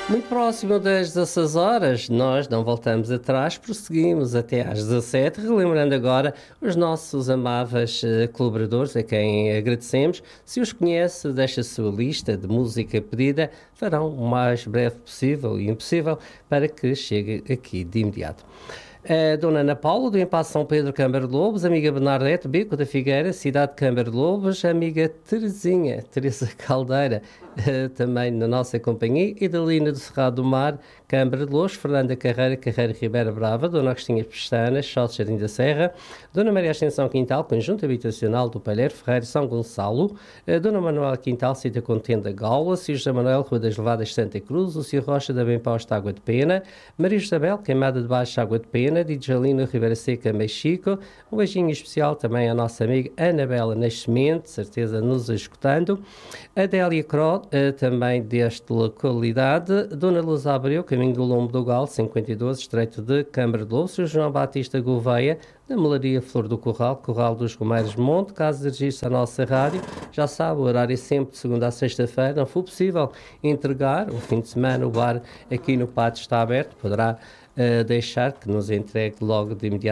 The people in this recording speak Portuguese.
Muito próximo das 16 horas, nós não voltamos atrás, prosseguimos até às 17, relembrando agora os nossos amáveis colaboradores, a quem agradecemos. Se os conhece, deixa a sua lista de música pedida, farão o mais breve possível e impossível para que chegue aqui de imediato. A Dona Ana Paula, do Impasse São Pedro, Câmara de Lobos, amiga Bernadette, Beco da Figueira, cidade de Câmara de Lobos, amiga Terezinha, Teresa Caldeira, também na nossa companhia, Idalina do Cerrado do Mar, Câmara de Lobos, Fernanda Carreira, Carreira Ribeira Brava, Dona Agostinha Pestanas, Só Jardim da Serra, Dona Maria Ascensão Quintal, Conjunto Habitacional do Palheiro Ferreira, São Gonçalo, Dona Manuela Quintal, Cita Contente da Gaula, Sr. José Manuel, Rua das Levadas, Santa Cruz, o Sr. Rocha da Bem Posta, Água de Pena, Maria Isabel, Queimada de Baixo, Água de Pena, Djalina Ribeira Seca, Mexico. Um beijinho especial também à nossa amiga Anabela Nascimento, certeza nos escutando. Adélia Cro, também desta localidade. Dona Luz Abreu, caminho do Lombo do Galo, 52, estreito de Câmara de Lobos. João Batista Gouveia, da Melaria Flor do Corral, Corral dos Romeiros Monte. Caso de registro à nossa rádio, já sabe, o horário é sempre de segunda a sexta-feira. Não for possível entregar, o fim de semana o bar aqui no pátio está aberto, poderá deixar que nos entregue logo de imediato